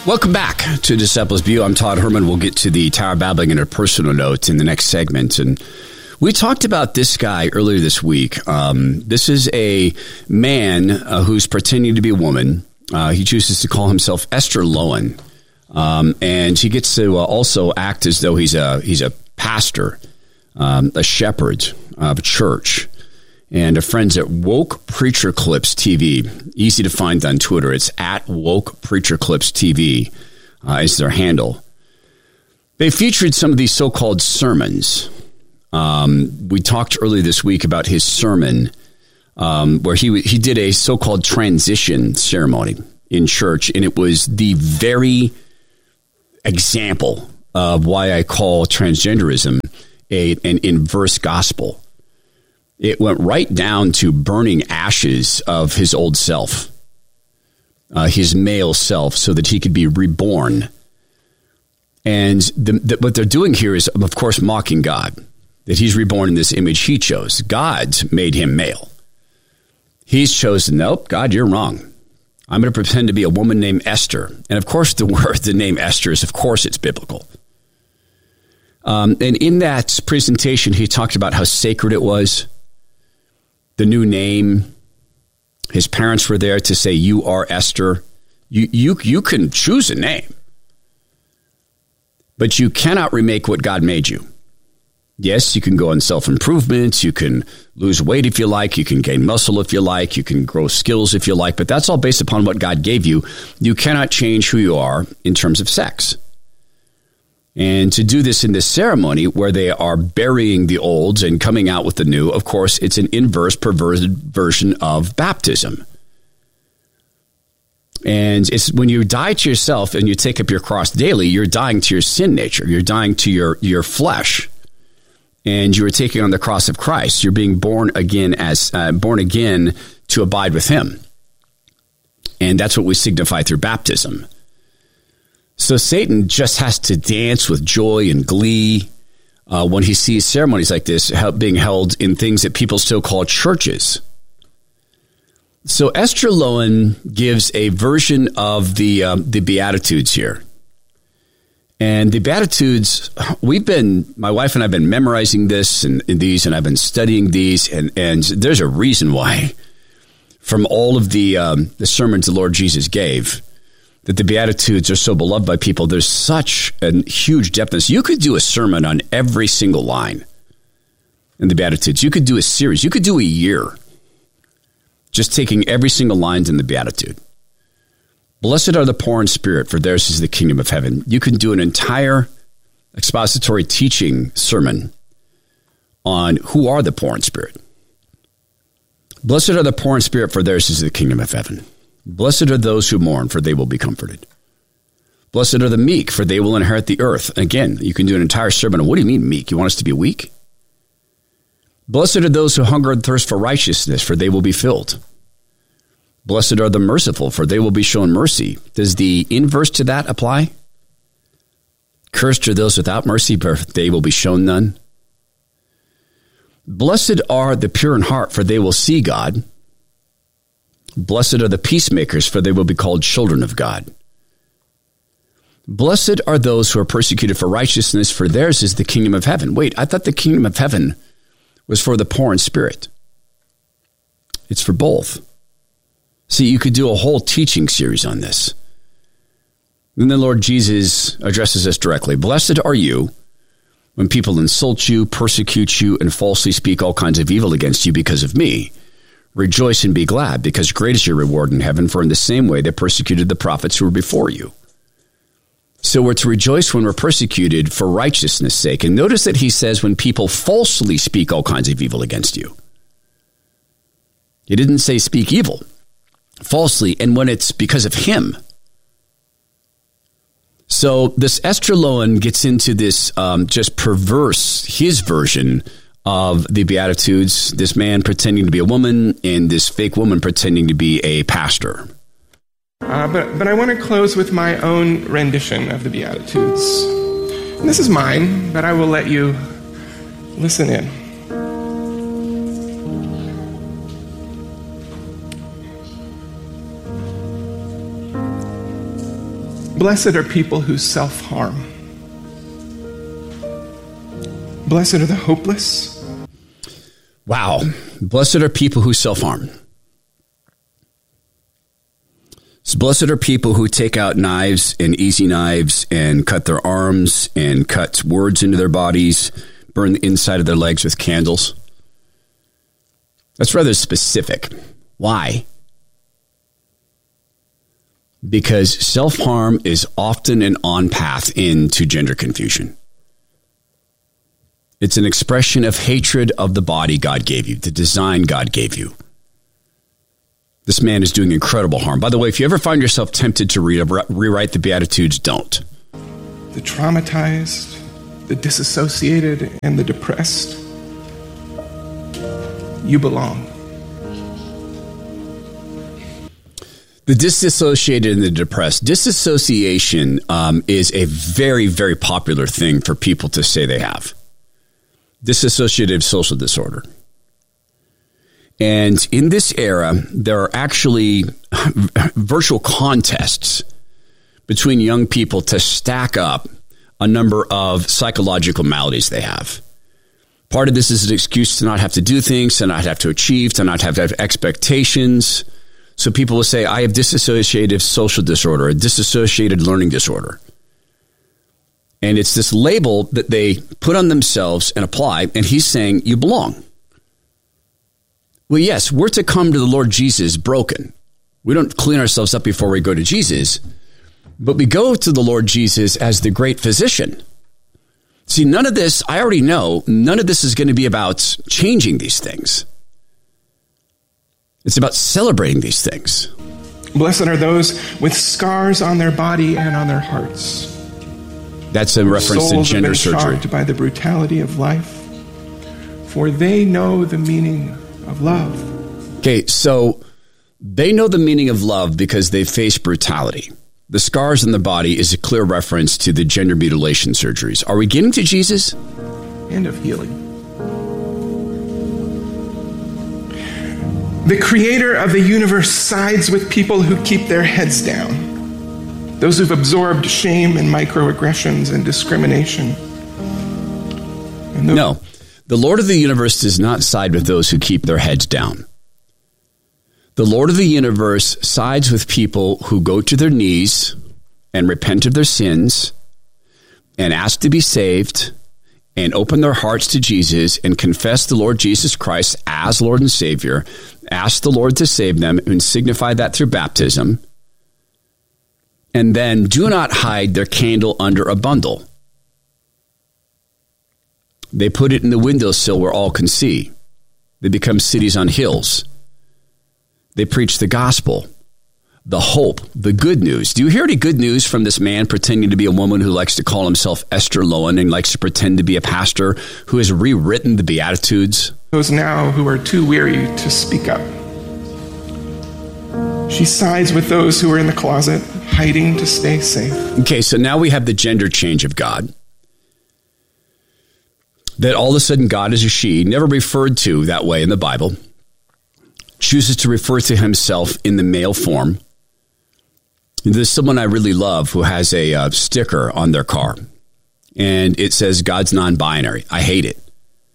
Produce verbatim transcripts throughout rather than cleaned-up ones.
Welcome back to Disciples View. I'm Todd Herman. We'll get to the Tower of Babbling and a personal note in the next segment. And we talked about this guy earlier this week. Um, this is a man uh, who's pretending to be a woman. Uh, he chooses to call himself Esther Lowen. Um, and he gets to uh, also act as though he's a he's a pastor, um, a shepherd of a church. And our friends at Woke Preacher Clips T V, easy to find on Twitter. It's at Woke Preacher Clips T V uh, is their handle. They featured some of these so-called sermons. Um, we talked earlier this week about his sermon um, where he he did a so-called transition ceremony in church, and it was the very example of why I call transgenderism a an inverse gospel. It went right down to burning ashes of his old self, uh, his male self, so that he could be reborn. And the, the, what they're doing here is, of course, mocking God, that he's reborn in this image he chose. God made him male. He's chosen, nope, God, you're wrong. I'm going to pretend to be a woman named Esther. And, of course, the word, the name Esther is, of course, it's biblical. Um, and in that presentation, he talked about how sacred it was. The new name, his parents were there to say, you are Esther. You, you, you can choose a name, but you cannot remake what God made you. Yes, you can go on self-improvement. You can lose weight if you like. You can gain muscle if you like. You can grow skills if you like, but that's all based upon what God gave you. You cannot change who you are in terms of sex. And to do this in this ceremony where they are burying the old and coming out with the new, of course, it's an inverse, perverted version of baptism. And it's when you die to yourself and you take up your cross daily, you're dying to your sin nature. You're dying to your, your flesh. And you are taking on the cross of Christ. You're being born again as uh, born again to abide with him. And that's what we signify through baptism. So Satan just has to dance with joy and glee uh, when he sees ceremonies like this being held in things that people still call churches. So Esther Lowen gives a version of the um, the Beatitudes here. And the Beatitudes, we've been, my wife and I have been memorizing this and, and these, and I've been studying these, and, and there's a reason why from all of the um, the sermons the Lord Jesus gave, that the Beatitudes are so beloved by people. There's such a huge depthness. You could do a sermon on every single line in the Beatitudes. You could do a series. You could do a year just taking every single line in the Beatitude. Blessed are the poor in spirit, for theirs is the kingdom of heaven. You can do an entire expository teaching sermon on who are the poor in spirit. Blessed are the poor in spirit, for theirs is the kingdom of heaven. Blessed are those who mourn, for they will be comforted. Blessed are the meek, for they will inherit the earth. Again, you can do an entire sermon on what do you mean meek? You want us to be weak? Blessed are those who hunger and thirst for righteousness, for they will be filled. Blessed are the merciful, for they will be shown mercy. Does the inverse to that apply? Cursed are those without mercy, for they will be shown none. Blessed are the pure in heart, for they will see God. Blessed are the peacemakers, for they will be called children of God. Blessed are those who are persecuted for righteousness, for theirs is the kingdom of heaven. Wait, I thought the kingdom of heaven was for the poor in spirit. It's for both. See, you could do a whole teaching series on this. Then the Lord Jesus addresses us directly. Blessed are you when people insult you, persecute you, and falsely speak all kinds of evil against you because of me. Rejoice and be glad, because great is your reward in heaven, for in the same way they persecuted the prophets who were before you. So we're to rejoice when we're persecuted for righteousness' sake. And notice that he says when people falsely speak all kinds of evil against you. He didn't say speak evil, falsely, and when it's because of him. So this Esther Lowen gets into this um, just perverse, his version of the Beatitudes, this man pretending to be a woman and this fake woman pretending to be a pastor. Uh, but, but I want to close with my own rendition of the Beatitudes. And this is mine, but I will let you listen in. Blessed are people who self-harm. Blessed are the hopeless. Wow. Blessed are people who self-harm. So blessed are people who take out knives and easy knives and cut their arms and cut words into their bodies, burn the inside of their legs with candles. That's rather specific. Why? Because self-harm is often an on-path into gender confusion. It's an expression of hatred of the body God gave you, the design God gave you. This man is doing incredible harm. By the way, if you ever find yourself tempted to read, rewrite the Beatitudes, don't. The traumatized, the disassociated, and the depressed, you belong. The disassociated and the depressed. Disassociation um, is a very, very popular thing for people to say they have. Dissociative social disorder. And in this era, there are actually virtual contests between young people to stack up a number of psychological maladies they have. Part of this is an excuse to not have to do things, to not have to achieve, to not have to have expectations. So people will say, I have dissociative social disorder, a dissociated learning disorder. And it's this label that they put on themselves and apply, and he's saying, you belong. Well, yes, we're to come to the Lord Jesus broken. We don't clean ourselves up before we go to Jesus, but we go to the Lord Jesus as the great physician. See, none of this, I already know, none of this is going to be about changing these things. It's about celebrating these things. Blessed are those with scars on their body and on their hearts. That's a reference to gender surgery. Souls have been shocked by the brutality of life, for they know the meaning of love. Okay, so they know the meaning of love because they face brutality. The scars on the body is a clear reference to the gender mutilation surgeries. Are we getting to Jesus? And of healing. The creator of the universe sides with people who keep their heads down, those who've absorbed shame and microaggressions and discrimination. And those- no, the Lord of the universe does not side with those who keep their heads down. The Lord of the universe sides with people who go to their knees and repent of their sins and ask to be saved and open their hearts to Jesus and confess the Lord Jesus Christ as Lord and Savior, ask the Lord to save them and signify that through baptism, and then do not hide their candle under a bundle. They put it in the windowsill where all can see. They become cities on hills. They preach the gospel, the hope, the good news. Do you hear any good news from this man pretending to be a woman who likes to call himself Esther Lowen and likes to pretend to be a pastor who has rewritten the Beatitudes? Those now who are too weary to speak up. She sides with those who are in the closet, hiding to stay safe. Okay, so now we have the gender change of God. That all of a sudden God is a she, never referred to that way in the Bible, chooses to refer to himself in the male form. There's someone I really love who has a uh, sticker on their car, and it says God's non-binary. I hate it.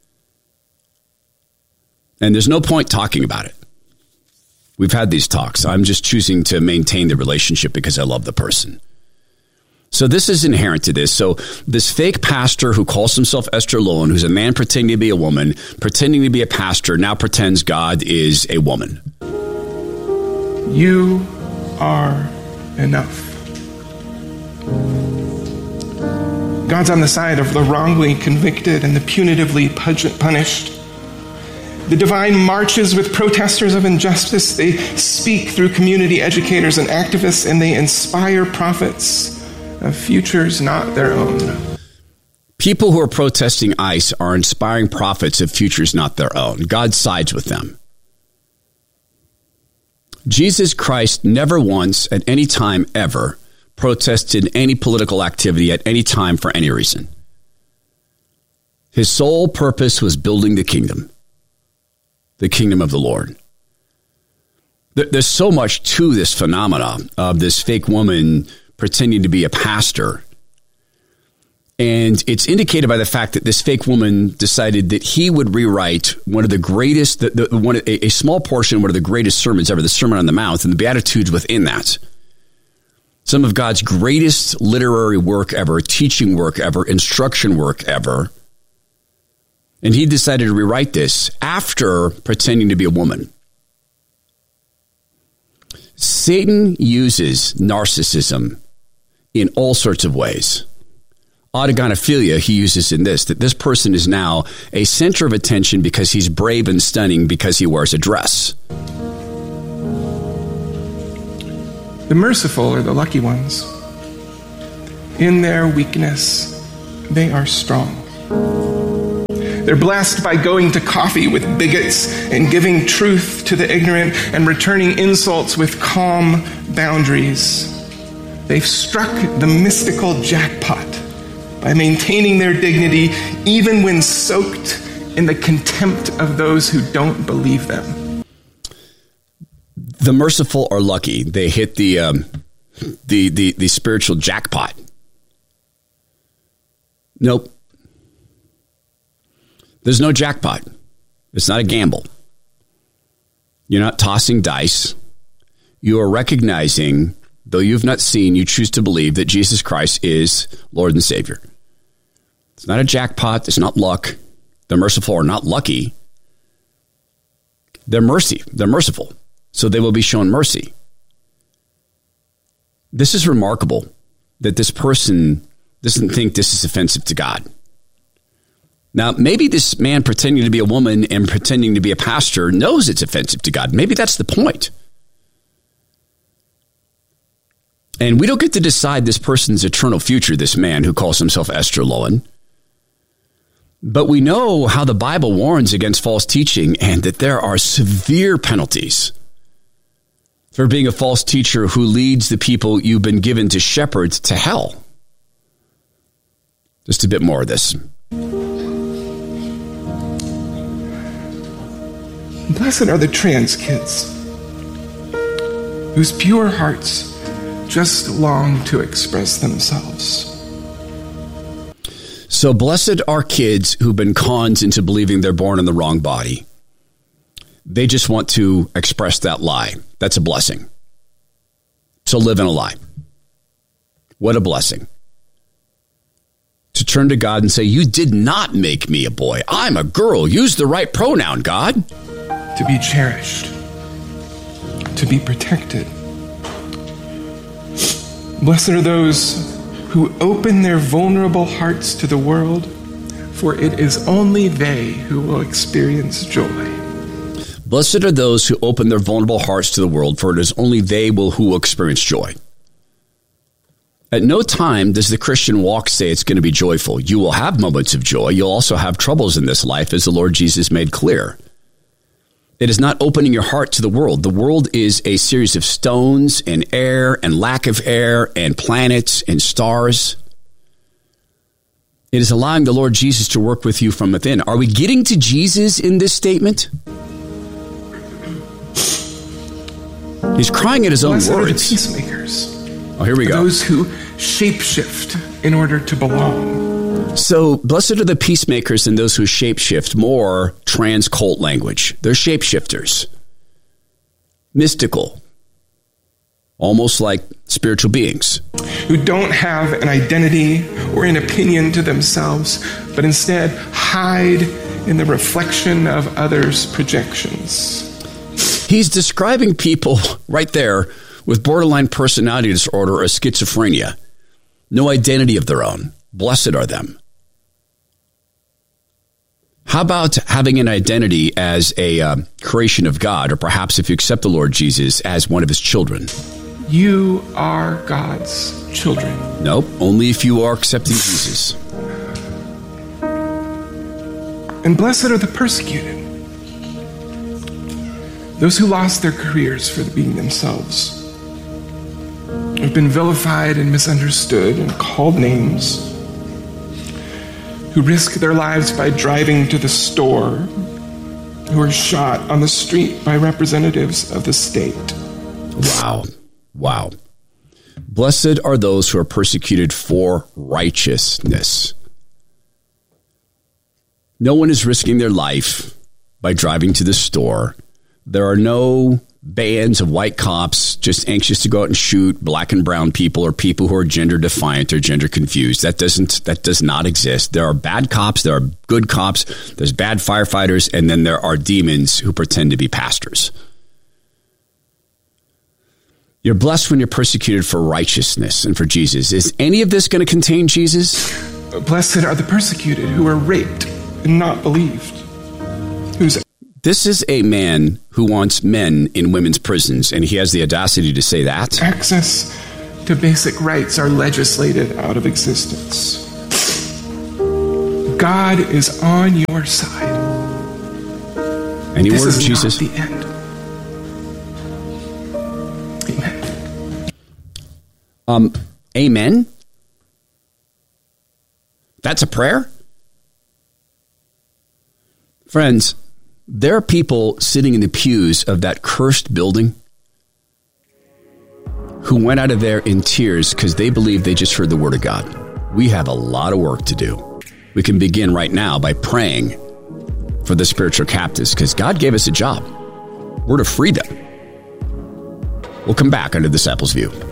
And there's no point talking about it. We've had these talks. I'm just choosing to maintain the relationship because I love the person. So this is inherent to this. So this fake pastor who calls himself Esther Lowen, who's a man pretending to be a woman, pretending to be a pastor, now pretends God is a woman. You are enough. God's on the side of the wrongly convicted and the punitively punished. The divine marches with protesters of injustice. They speak through community educators and activists, and they inspire prophets of futures not their own. People who are protesting ICE are inspiring prophets of futures not their own. God sides with them. Jesus Christ never once, at any time ever, protested any political activity at any time for any reason. His sole purpose was building the kingdom, the kingdom of the Lord. There's so much to this phenomena of this fake woman pretending to be a pastor. And it's indicated by the fact that this fake woman decided that he would rewrite one of the greatest, the, the, one, a, a small portion, one of the greatest sermons ever, the Sermon on the Mount, and the Beatitudes within that. Some of God's greatest literary work ever, teaching work ever, instruction work ever. And he decided to rewrite this after pretending to be a woman. Satan uses narcissism in all sorts of ways. Autogynephilia he uses in this, that this person is now a center of attention because he's brave and stunning because he wears a dress. The merciful are the lucky ones. In their weakness, they are strong. They're blessed by going to coffee with bigots and giving truth to the ignorant and returning insults with calm boundaries. They've struck the mystical jackpot by maintaining their dignity even when soaked in the contempt of those who don't believe them. The merciful are lucky. They hit the um, the, the the spiritual jackpot. Nope. There's no jackpot. It's not a gamble. You're not tossing dice. You are recognizing, though you've not seen, you choose to believe that Jesus Christ is Lord and Savior. It's not a jackpot. It's not luck. The merciful are not lucky. They're mercy. They're merciful. So they will be shown mercy. This is remarkable that this person doesn't think this is offensive to God. Now, maybe this man pretending to be a woman and pretending to be a pastor knows it's offensive to God. Maybe that's the point. And we don't get to decide this person's eternal future, this man who calls himself Esther Lowen. But we know how the Bible warns against false teaching and that there are severe penalties for being a false teacher who leads the people you've been given to shepherd to hell. Just a bit more of this. Blessed are the trans kids whose pure hearts just long to express themselves. So blessed are kids who've been conned into believing they're born in the wrong body. They just want to express that lie. That's a blessing. To live in a lie. What a blessing. To turn to God and say, you did not make me a boy. I'm a girl. Use the right pronoun, God. To be cherished. To be protected. Blessed are those who open their vulnerable hearts to the world, for it is only they who will experience joy. Blessed are those who open their vulnerable hearts to the world, for it is only they will who will experience joy. At no time does the Christian walk say it's going to be joyful. You will have moments of joy. You'll also have troubles in this life, as the Lord Jesus made clear. It is not opening your heart to the world. The world is a series of stones and air and lack of air and planets and stars. It is allowing the Lord Jesus to work with you from within. Are we getting to Jesus in this statement? He's crying at his own Blessed words. are the peacemakers. Oh, here we go. Those who shapeshift in order to belong. So, blessed are the peacemakers and those who shapeshift. More trans cult language. They're shapeshifters. Mystical. Almost like spiritual beings. Who don't have an identity or an opinion to themselves, but instead hide in the reflection of others' projections. He's describing people right there with borderline personality disorder or schizophrenia. No identity of their own. Blessed are them. How about having an identity as a uh, creation of God, or perhaps if you accept the Lord Jesus as one of his children? You are God's children. Nope, only if you are accepting Jesus. And blessed are the persecuted. Those who lost their careers for being themselves, who've been vilified and misunderstood and called names, who risk their lives by driving to the store, who are shot on the street by representatives of the state. Wow. Wow. Blessed are those who are persecuted for righteousness. No one is risking their life by driving to the store. There are no bands of white cops just anxious to go out and shoot black and brown people or people who are gender defiant or gender confused. That doesn't, that does not exist. There are bad cops. There are good cops. There's bad firefighters. And then there are demons who pretend to be pastors. You're blessed when you're persecuted for righteousness and for Jesus. Is any of this going to contain Jesus? Blessed are the persecuted who are raped and not believed. Who's This is a man who wants men in women's prisons, and he has the audacity to say that. Access to basic rights are legislated out of existence. God is on your side. Any this word is of Jesus? Not the end. Amen. Um, amen? That's a prayer? Friends, there are people sitting in the pews of that cursed building who went out of there in tears because they believe they just heard the word of God. We have a lot of work to do. We can begin right now by praying for the spiritual captives because God gave us a job. We're to free them. We'll come back under Disciples View.